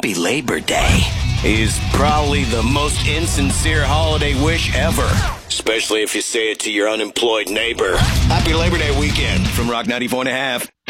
Happy Labor Day is probably the most insincere holiday wish ever, especially if you say it to your unemployed neighbor. Happy Labor Day weekend from Rock 94.5.